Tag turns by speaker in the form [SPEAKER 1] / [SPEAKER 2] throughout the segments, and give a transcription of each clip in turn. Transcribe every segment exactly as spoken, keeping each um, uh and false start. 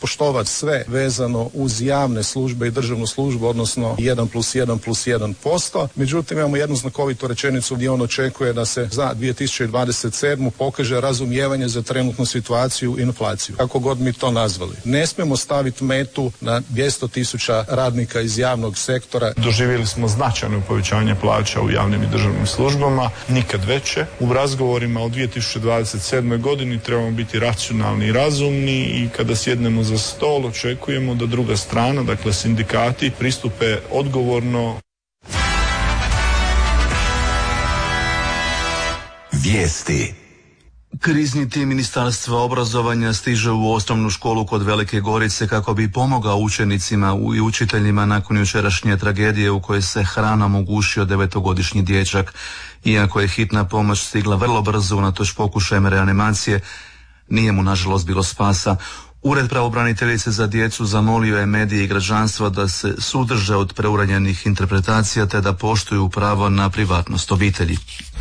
[SPEAKER 1] ispoštovati sve vezano uz javne službe i državnu službu, odnosno jedan plus jedan plus jedan posto. Međutim, imamo jednu znakovitu rečenicu gdje on očekuje da se za dvije tisuće dvadeset sedmu pokaže razumijevanje za trenutnu situaciju i inflaciju. Kako god mi to nazvali. Ne smijemo staviti metu na dvjesto tisuća radnika iz javnog sektora.
[SPEAKER 2] Doživjeli smo značajno povećanje plaća u javnim i državnim službama, nikad veće. U razgovorima o dvije tisuće dvadeset sedmoj godini trebamo biti racionalni i razumni i kada sjednemo za stol očekujemo da druga strana, dakle sindikati, pristupe odgovorno.
[SPEAKER 3] Vijesti. Krizni tim Ministarstva obrazovanja stiže u osnovnu školu kod Velike Gorice kako bi pomogao učenicima i učiteljima nakon jučerašnje tragedije u kojoj se hranom ugušio devetogodišnji dječak. Iako je hitna pomoć stigla vrlo brzo unatoč pokušajem reanimacije, nije mu nažalost bilo spasa. Ured pravobraniteljice za djecu zamolio je medije i građanstvo da se suzdrže od preuranjenih interpretacija te da poštuju pravo na privatnost obitelji.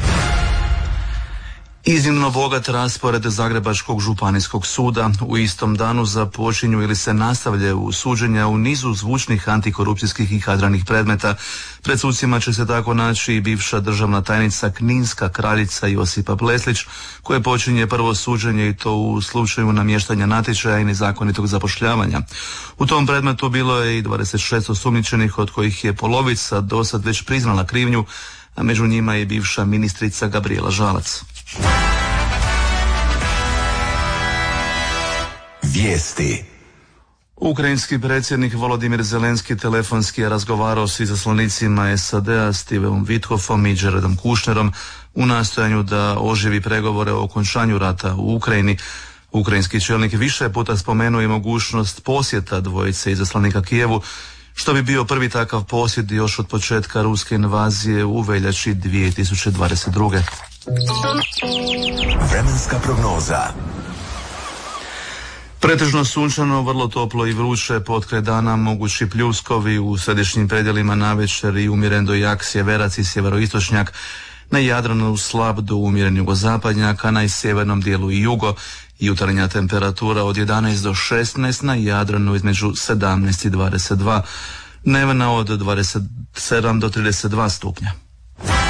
[SPEAKER 3] Iznimno bogat raspored Zagrebačkog županijskog suda. U istom danu započinju ili se nastavljaju suđenja u nizu zvučnih antikorupcijskih i kadranih predmeta. Pred sucima će se tako naći i bivša državna tajnica Kninska kraljica Josipa Pleslić, koje počinje prvo suđenje i to u slučaju namještanja natječaja i nezakonitog zapošljavanja. U tom predmetu bilo je i dvadeset šest osumnjičenih, od kojih je polovica dosad već priznala krivnju, a među njima je bivša ministrica Gabrijela Žalac. Vijesti. Ukrajinski predsjednik Volodimir Zelenski telefonski je razgovarao s izaslanicima S A D-a Steveom Witkoffom i Jaredom Kushnerom u nastojanju da oživi pregovore o okončanju rata u Ukrajini. Ukrajinski čelnik više puta spomenuo i mogućnost posjeta dvojice izaslanika Kijevu, što bi bio prvi takav posjet još od početka ruske invazije u veljači dvije tisuće dvadeset druge. Vremenska prognoza. Pretežno sunčano, vrlo toplo i vruće, potkraj dana mogući pljuskovi u središnjim predjelima navečer i umjeren do jak sjeverac i sjeveroistočnjak, na Jadranu slab do umjeren jugozapadnjak, a na sjevernom dijelu i jugo. Jutarnja temperatura od jedanaest do šesnaest, na Jadranu između sedamnaest i dvadeset dva, dnevna od dvadeset sedam do trideset dva stupnja.